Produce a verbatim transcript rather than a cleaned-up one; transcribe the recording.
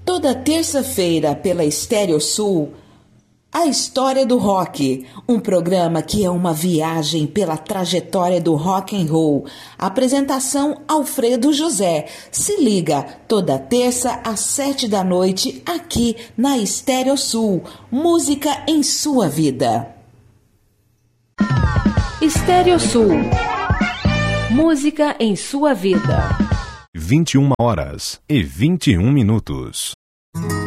Toda terça-feira pela Estéreo Sul, A História do Rock, um programa que é uma viagem pela trajetória do rock and roll. Apresentação Alfredo José. Se liga, toda terça às sete da noite, aqui na Estéreo Sul. Música em sua vida. Estéreo Sul. Música em sua vida. vinte e uma horas e vinte e um minutos.